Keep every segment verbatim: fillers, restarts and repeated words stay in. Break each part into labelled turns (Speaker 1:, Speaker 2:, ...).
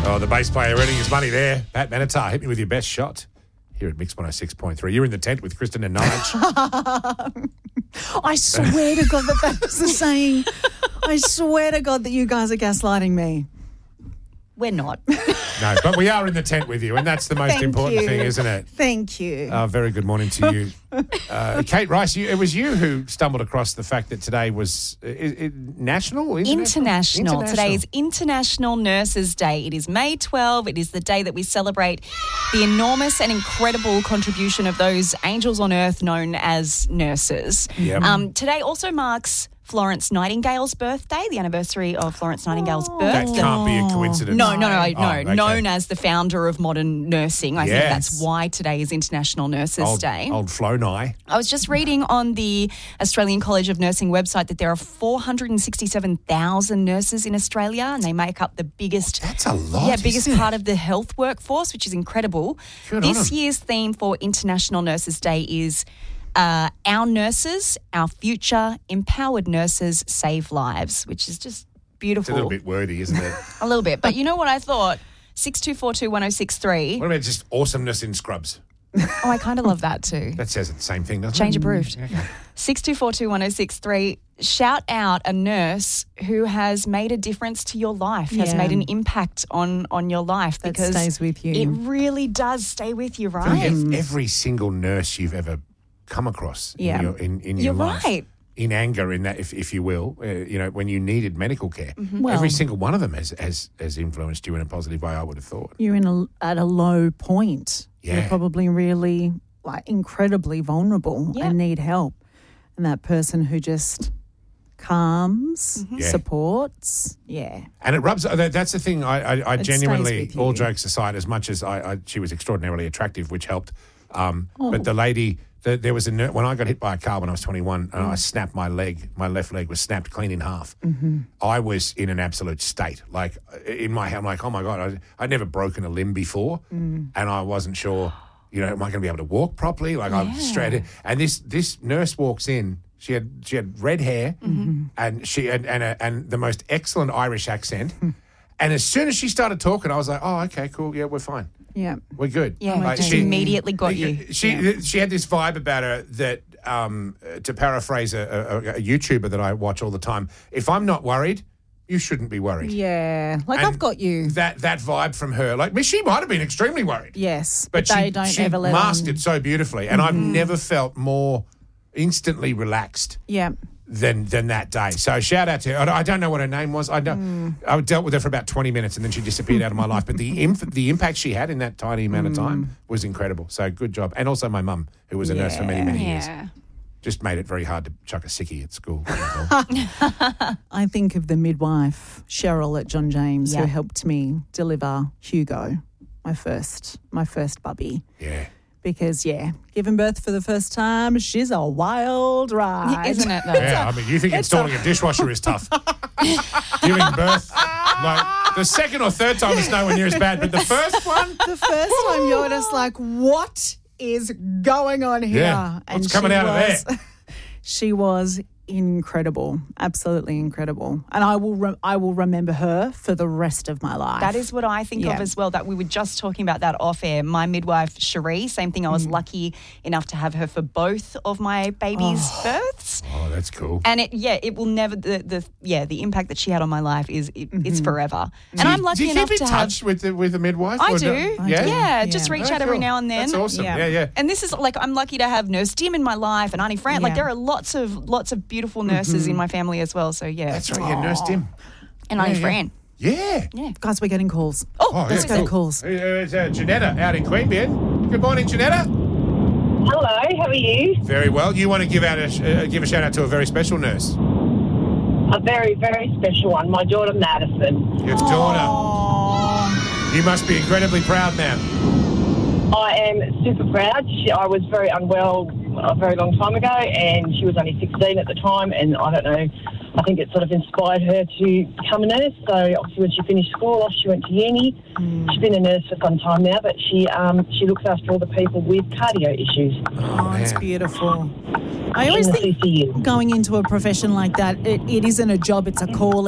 Speaker 1: Oh, the bass player earning his money there. Pat Benatar, hit me with your best shot here at Mix one oh six point three. You're in the tent with Kristen and Nige.
Speaker 2: I swear to God that that was the saying. I swear to God that you guys are gaslighting me.
Speaker 3: We're not.
Speaker 1: No, but we are in the tent with you, and that's the most
Speaker 2: Thank
Speaker 1: important
Speaker 2: you.
Speaker 1: thing, isn't it?
Speaker 2: Thank you.
Speaker 1: Uh, very good morning to you. Uh, Kate Rice, you, it was you who stumbled across the fact that today was uh, i- i- national? or
Speaker 3: International.
Speaker 1: International.
Speaker 3: Today is International Nurses Day. It is May twelfth. It is the day that we celebrate the enormous and incredible contribution of those angels on earth known as nurses.
Speaker 1: Yep.
Speaker 3: Um, today also marks Florence Nightingale's birthday, the anniversary of Florence Nightingale's birth.
Speaker 1: That can't be a coincidence.
Speaker 3: No, no, no, no.
Speaker 1: Oh, okay.
Speaker 3: Known as the founder of modern nursing. I
Speaker 1: Yes.
Speaker 3: think that's why today is International Nurses
Speaker 1: Old,
Speaker 3: Day.
Speaker 1: old Flo Nye.
Speaker 3: I was just reading on the Australian College of Nursing website that there are four hundred sixty-seven thousand nurses in Australia, and they make up the biggest,
Speaker 1: That's a lot,
Speaker 3: yeah, biggest
Speaker 1: isn't it?
Speaker 3: part of the health workforce, which is incredible.
Speaker 1: Good on
Speaker 3: This
Speaker 1: 'em.
Speaker 3: year's theme for International Nurses Day is uh, Our Nurses, Our Future, Empowered Nurses Save Lives, which is just beautiful.
Speaker 1: It's a little bit wordy, isn't it?
Speaker 3: A little bit. But you know what I thought? six two four two one oh six three.
Speaker 1: What about just awesomeness in scrubs?
Speaker 3: Oh, I kind of love that too.
Speaker 1: That says the same thing, doesn't
Speaker 3: Change
Speaker 1: it?
Speaker 3: approved. six two four two one oh six three. Shout out a nurse who has made a difference to your life, has
Speaker 2: Yeah.
Speaker 3: made an impact on, on your life.
Speaker 2: That
Speaker 3: because
Speaker 2: stays with you.
Speaker 3: It really does stay with you,
Speaker 1: I
Speaker 3: right?
Speaker 1: think ev- every single nurse you've ever come across
Speaker 2: Yeah.
Speaker 1: in your, in, in your
Speaker 3: You're
Speaker 1: life.
Speaker 3: right.
Speaker 1: In anger, in that, if, if you will, uh, you know, when you needed medical care,
Speaker 2: Well-
Speaker 1: every single one of them has, has has influenced you in a positive way, I would have thought.
Speaker 2: You're in a, at a low point.
Speaker 1: Yeah.
Speaker 2: You're probably really, like, incredibly vulnerable
Speaker 3: Yeah.
Speaker 2: and need help. And that person who just calms,
Speaker 1: Yeah.
Speaker 2: supports, yeah.
Speaker 1: And it rubs. That, that's the thing. I, I, I
Speaker 2: It stays
Speaker 1: genuinely,
Speaker 2: with you.
Speaker 1: all jokes aside, as much as I, I she was extraordinarily attractive, which helped. Um,
Speaker 2: Oh.
Speaker 1: But the lady, the, there was a ner- when I got hit by a car when I was twenty-one, and I
Speaker 2: Mm.
Speaker 1: snapped my leg. My left leg was snapped clean in half.
Speaker 2: Mm-hmm.
Speaker 1: I was in an absolute state. Like in my head, I'm like, oh my god, I, I'd never broken a limb before,
Speaker 2: Mm.
Speaker 1: and I wasn't sure. You know, am I going to be able to walk properly? Like I'm
Speaker 3: Yeah.
Speaker 1: straight. And this this nurse walks in. She had she had red hair,
Speaker 2: Mm-hmm.
Speaker 1: and she had and a, and the most excellent Irish accent. And as soon as she started talking, I was like, "Oh, okay, cool, yeah, we're fine,
Speaker 2: Yeah.
Speaker 1: we're good."
Speaker 3: Yeah,
Speaker 1: Like,
Speaker 3: just immediately got you.
Speaker 1: She she had this vibe about her that, um, to paraphrase a, a, a YouTuber that I watch all the time, if I'm not worried, you shouldn't be worried.
Speaker 2: Yeah. Like,
Speaker 1: And
Speaker 2: I've got you.
Speaker 1: That that vibe from her, like she might have been extremely worried.
Speaker 2: Yes. But,
Speaker 1: But
Speaker 2: they
Speaker 1: she,
Speaker 2: don't
Speaker 1: she
Speaker 2: ever let
Speaker 1: masked
Speaker 2: on.
Speaker 1: it so beautifully, and I've never felt more instantly relaxed
Speaker 2: Yeah.
Speaker 1: than than that day. So shout out to her. I I don't know what her name was. I don't. I dealt with her for about twenty minutes, and then she disappeared out of my life. But the imp- the impact she had in that tiny amount of time was incredible. So good job. And also my mum, who was a nurse for many many years,
Speaker 3: Yeah.
Speaker 1: just made it very hard to chuck a sickie at school. That was all.
Speaker 2: I think of the midwife, Cheryl at John James,
Speaker 3: Yeah.
Speaker 2: who helped me deliver Hugo, my first, my first bubby.
Speaker 1: yeah.
Speaker 2: Because, yeah, giving birth for the first time, she's a wild ride.
Speaker 3: Isn't it, though?
Speaker 1: Yeah, I mean, you think installing a dishwasher is tough? Giving birth, like the second or third time is nowhere near as bad, but the first one,
Speaker 2: The first time you're just like, what is going on here?
Speaker 1: Yeah, what's coming out of
Speaker 2: was,
Speaker 1: there?
Speaker 2: She was incredible, absolutely incredible. And I will re- I will remember her for the rest of my life.
Speaker 3: That is what I think
Speaker 2: Yeah.
Speaker 3: of as well, that we were just talking about that off air. My midwife, Cherie, same thing. I was lucky enough to have her for both of my babies' births.
Speaker 1: oh, that's cool.
Speaker 3: And it, yeah, it will never, the, the yeah, the impact that she had on my life is, it, it's forever. And
Speaker 1: Do you-
Speaker 3: I'm lucky
Speaker 1: do you
Speaker 3: enough
Speaker 1: keep in
Speaker 3: to have.
Speaker 1: touch with the, with the midwife?
Speaker 3: I
Speaker 1: or
Speaker 3: do.
Speaker 1: no?
Speaker 2: I
Speaker 1: Yeah?
Speaker 2: do.
Speaker 3: Yeah, just
Speaker 2: Yeah.
Speaker 3: reach
Speaker 1: Oh,
Speaker 3: out every
Speaker 1: cool.
Speaker 3: now and then.
Speaker 1: That's awesome.
Speaker 2: Yeah.
Speaker 1: Yeah, yeah.
Speaker 3: And this is like, I'm lucky to have Nurse Dim in my life and Auntie Fran. Like
Speaker 2: Yeah.
Speaker 3: there are lots of lots of beautiful nurses in my family as well. So yeah,
Speaker 1: That's right. Yeah, Nurse Dim.
Speaker 3: and Auntie
Speaker 1: yeah.
Speaker 3: Fran.
Speaker 1: Yeah.
Speaker 3: Yeah.
Speaker 2: Guys, we're getting calls.
Speaker 3: Oh,
Speaker 1: Oh,
Speaker 2: Let's
Speaker 1: yeah,
Speaker 2: go
Speaker 1: cool.
Speaker 2: to calls.
Speaker 1: Uh, It's uh, Janetta out in Queanbeyan. Good morning, Janetta.
Speaker 4: Hello, how are you?
Speaker 1: Very well. You want to give out a sh- uh, give a shout out to a very special nurse,
Speaker 4: A very, very special one. My daughter Madison.
Speaker 1: your daughter. You must be incredibly proud now.
Speaker 4: I am super proud. She, I was very unwell a very long time ago, and she was only sixteen at the time, and I don't know, I think it sort of inspired her to become a nurse. So obviously when she finished school off, she went to uni.
Speaker 2: Mm.
Speaker 4: She's been a nurse for some time now, but she um, she looks after all the people with cardio issues
Speaker 2: Oh, it's
Speaker 1: man.
Speaker 2: beautiful. I
Speaker 4: in
Speaker 2: always
Speaker 4: the
Speaker 2: think
Speaker 4: C C U.
Speaker 2: going into a profession like that, it, it isn't a job, it's a calling.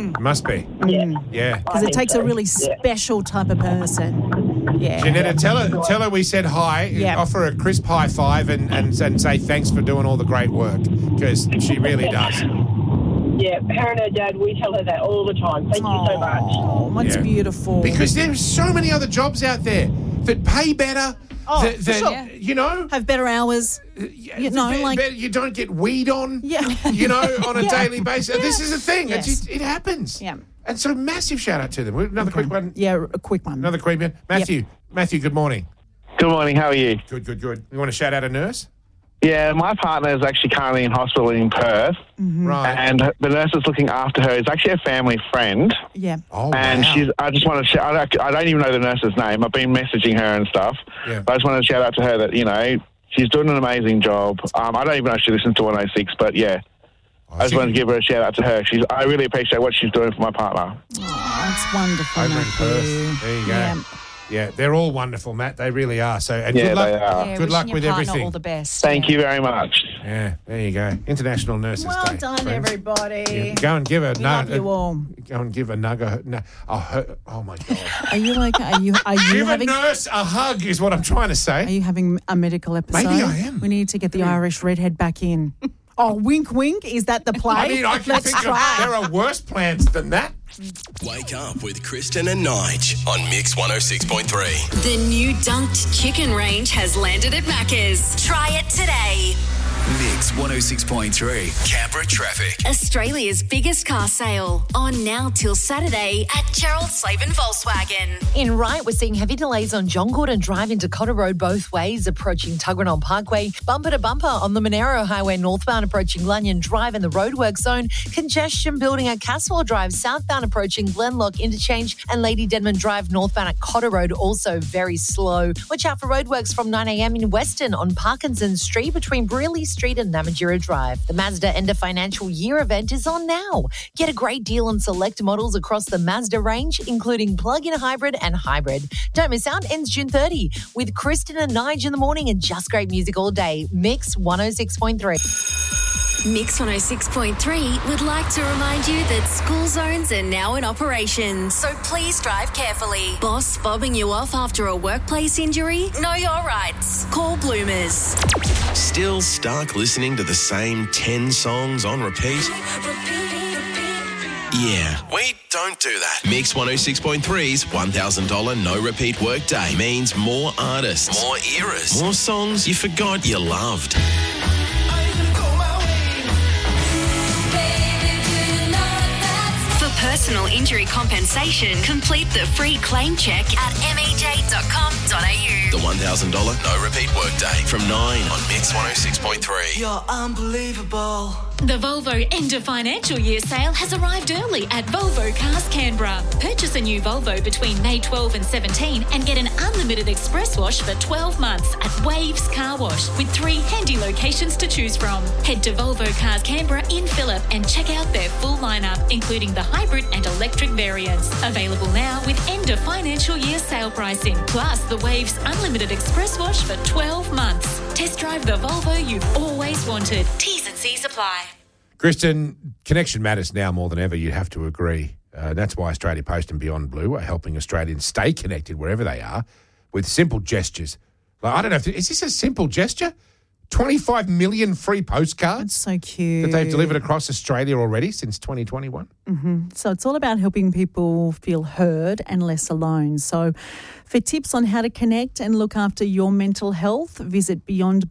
Speaker 1: It must be.
Speaker 4: Yeah.
Speaker 1: Yeah.
Speaker 2: Because
Speaker 4: I
Speaker 2: it
Speaker 4: think
Speaker 2: takes
Speaker 4: so.
Speaker 2: a really
Speaker 4: Yeah.
Speaker 2: special type of person. Yeah.
Speaker 1: Janetta, tell her, tell her we said hi.
Speaker 2: Yeah.
Speaker 1: Offer her a crisp high five and, and, and say thanks for doing all the great work because she really does.
Speaker 4: Yeah, her and her dad, we tell her that all the time. Thank you so much.
Speaker 2: Oh, that's
Speaker 1: Yeah.
Speaker 2: beautiful.
Speaker 1: Because there's so many other jobs out there that pay better.
Speaker 2: Oh,
Speaker 1: that,
Speaker 2: for
Speaker 1: that,
Speaker 2: sure.
Speaker 1: You know,
Speaker 2: have better hours. You know,
Speaker 1: be-
Speaker 2: like-
Speaker 1: better- you don't get weed on.
Speaker 2: Yeah.
Speaker 1: You know, on a
Speaker 2: Yeah.
Speaker 1: daily basis.
Speaker 2: Yeah.
Speaker 1: This is a thing. It's
Speaker 2: Yes.
Speaker 1: just, it happens.
Speaker 2: Yeah.
Speaker 1: And so massive shout out to them. Another quick one.
Speaker 2: Yeah, a quick one.
Speaker 1: Another quick one. Matthew. Matthew. Good morning.
Speaker 5: Good morning, how are you?
Speaker 1: Good. Good. Good. You want to shout out a nurse?
Speaker 5: Yeah, my partner is actually currently in hospital in Perth,
Speaker 1: Right.
Speaker 5: and the nurse that's looking after her is actually a family friend.
Speaker 2: Yeah.
Speaker 1: Oh,
Speaker 5: And
Speaker 1: wow.
Speaker 5: she's. I just want to. Sh- I, don't, I don't even know the nurse's name. I've been messaging her and stuff.
Speaker 1: Yeah.
Speaker 5: But I just want to shout out to her that you know she's doing an amazing job. Um, I don't even know if she listens to one oh six, but yeah, I just
Speaker 1: she-
Speaker 5: wanted to give her a shout out to her. She's. I really appreciate what she's doing for my partner.
Speaker 2: Oh, that's wonderful.
Speaker 1: Over in
Speaker 2: Matthew.
Speaker 1: Perth. There you go.
Speaker 2: Yeah.
Speaker 1: Yeah, they're all wonderful, Matt. They really are. So, and
Speaker 5: Yeah,
Speaker 1: good luck.
Speaker 5: they are.
Speaker 3: Yeah,
Speaker 1: Good
Speaker 3: wishing
Speaker 1: luck
Speaker 3: your
Speaker 1: with
Speaker 3: partner
Speaker 1: everything.
Speaker 3: all the best.
Speaker 5: Thank
Speaker 3: Yeah.
Speaker 5: you very much.
Speaker 1: Yeah, there you go. International Nurses
Speaker 2: Well
Speaker 1: Day.
Speaker 2: done,
Speaker 1: friends.
Speaker 2: everybody.
Speaker 1: Yeah, go and give a
Speaker 2: We
Speaker 1: no,
Speaker 2: love you all.
Speaker 1: Go and give a nugget. No, oh, her, oh my God!
Speaker 2: Are you okay? Are you are you
Speaker 1: Give a
Speaker 2: having
Speaker 1: nurse a hug is what I'm trying to
Speaker 2: are
Speaker 1: say.
Speaker 2: you having a medical episode?
Speaker 1: Maybe I am.
Speaker 2: We need to get the Irish redhead back in. Oh, wink, wink. Is that the play?
Speaker 1: I mean, I can
Speaker 2: Let's
Speaker 1: think of
Speaker 2: try.
Speaker 1: there are worse plans than that.
Speaker 6: Wake up with Kristen and Nige on Mix one oh six point three.
Speaker 7: The new dunked chicken range has landed at Macca's. Try it today.
Speaker 6: Mix one oh six point three. Canberra traffic.
Speaker 7: Australia's biggest car sale on now till Saturday at Gerald Slavin Volkswagen.
Speaker 8: In Wright, we're seeing heavy delays on John Gordon Drive into Cotter Road both ways, approaching Tuggeranong Parkway. Bumper to bumper on the Monero Highway northbound, approaching Lanyon Drive in the roadwork zone. Congestion building at Caswell Drive southbound, approaching Glenlock Interchange. And Lady Denman Drive northbound at Cotter Road, also very slow. Watch out for roadworks from nine a.m. in Weston on Parkinson Street between Brearley Street and Namatjira Drive. The Mazda End of Financial Year event is on now. Get a great deal on select models across the Mazda range, including plug-in hybrid and hybrid. Don't miss out, ends June thirtieth with Kristen and Nige in the morning and just great music all day. Mix one oh six point three.
Speaker 7: Mix one oh six point three would like to remind you that school zones are now in operation, so please drive carefully. Boss fobbing you off after a workplace injury? Know your rights. Call Bloomers.
Speaker 6: Still stuck listening to the same ten songs on repeat? Yeah, we don't do that. Mix one oh six point three's one thousand dollars no repeat workday means more artists, more eras, more songs you forgot you loved.
Speaker 7: For personal injury compensation, complete the free claim check at m e j dot com dot a u.
Speaker 6: The one thousand dollars no repeat workday from nine on Mix one oh six point three.
Speaker 9: You're unbelievable.
Speaker 10: The Volvo End of Financial Year sale has arrived early at Volvo Cars Canberra. Purchase a new Volvo between May twelfth and seventeenth and get an unlimited express wash for twelve months at Waves Car Wash with three handy locations to choose from. Head to Volvo Cars Canberra in Phillip and check out their full lineup, including the hybrid and electric variants. Available now with End of Financial Year sale pricing, plus the Waves unlimited express wash for twelve months. Test drive the Volvo you've always wanted. T's and C's apply.
Speaker 1: Kristen, connection matters now more than ever. You'd have to agree. Uh, that's why Australia Post and Beyond Blue are helping Australians stay connected wherever they are with simple gestures. Like, I don't know, if is this a simple gesture? twenty-five million free postcards
Speaker 2: That's so cute.
Speaker 1: that they've delivered across Australia already since twenty twenty-one.
Speaker 2: So it's all about helping people feel heard and less alone. So for tips on how to connect and look after your mental health, visit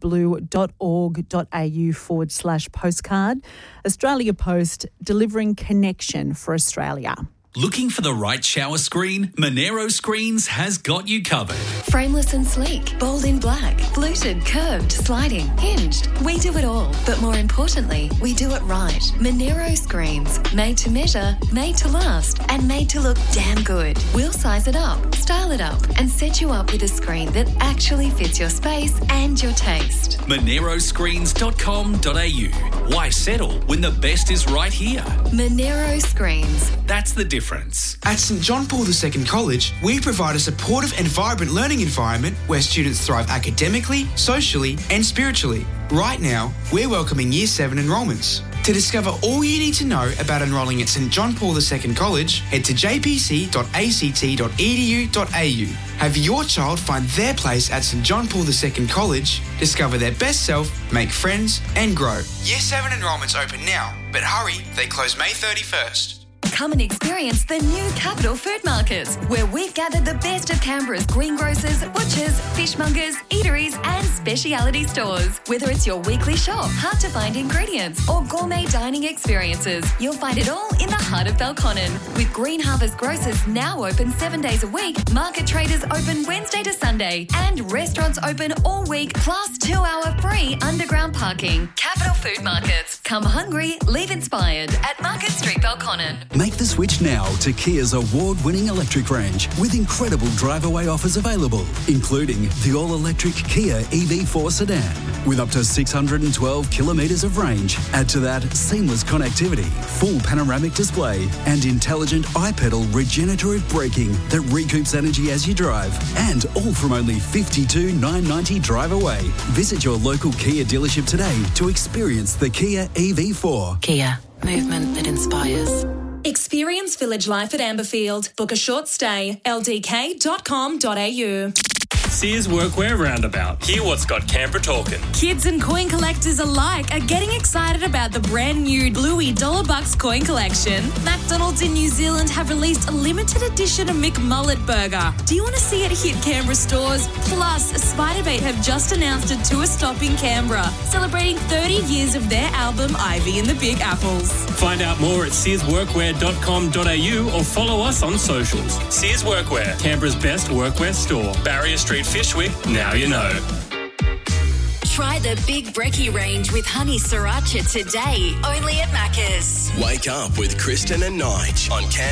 Speaker 2: beyondblue.org.au forward slash postcard. Australia Post, delivering connection for Australia.
Speaker 11: Looking for the right shower screen? Monero Screens has got you covered.
Speaker 7: Frameless and sleek, bold in black, fluted, curved, sliding, hinged. We do it all, but more importantly, we do it right. Monero Screens, made to measure, made to last, and made to look damn good. We'll size it up, style it up, and set you up with a screen that actually fits your space and your taste.
Speaker 11: monero screens dot com dot a u. Why settle when the best is right here?
Speaker 7: Monero Screens.
Speaker 11: That's the difference.
Speaker 9: At St John Paul the Second College, we provide a supportive and vibrant learning environment where students thrive academically, socially, and spiritually. Right now, we're welcoming Year seven enrolments. To discover all you need to know about enrolling at St John Paul the Second College, head to j p c dot a c t dot e d u dot a u. Have your child find their place at St John Paul the Second College, discover their best self, make friends and grow. Year seven enrolment's open now, but hurry, they close May thirty-first.
Speaker 7: Come and experience the new Capital Food Market, where we've gathered the best of Canberra's greengrocers, butchers, fishmongers, eateries and speciality stores. Whether it's your weekly shop, hard-to-find ingredients or gourmet dining experiences, you'll find it all in the heart of Belconnen. With Green Harvest Grocers now open seven days a week, market traders open Wednesday to Sunday and restaurants open all week plus two-hour free underground parking. Capital Food Markets. Come hungry, leave inspired at Market Street, Belconnen.
Speaker 12: Make the switch now to Kia's award-winning electric range with incredible drive-away offers available, including the all-electric Kia E V four sedan with up to six hundred twelve kilometres of range. Add to that seamless connectivity, full panoramic display and intelligent iPedal regenerative braking that recoups energy as you drive. And all from only fifty-two thousand nine hundred ninety dollars drive away. Visit your local Kia dealership today to experience the Kia E V four.
Speaker 7: Kia. Movement that inspires.
Speaker 13: Experience village life at Amberfield. Book a short stay. l d k dot com dot a u.
Speaker 11: Sears Workwear Roundabout. Hear what's got Canberra talking.
Speaker 13: Kids and coin collectors alike are getting excited about the brand new Bluey Dollar Bucks coin collection. McDonald's in New Zealand have released a limited edition McMullet burger. Do you want to see it hit Canberra stores? Plus, Spiderbait have just announced a tour stop in Canberra, celebrating thirty years of their album Ivy and the Big Apples.
Speaker 11: Find out more at sears workwear dot com dot a u or follow us on socials. Sears Workwear, Canberra's best workwear store. Barrier Street, Fishwick, now you know.
Speaker 10: Try the Big Brekkie range with honey sriracha today, only at Macca's.
Speaker 6: Wake up with Kristen and Nige on Canberra.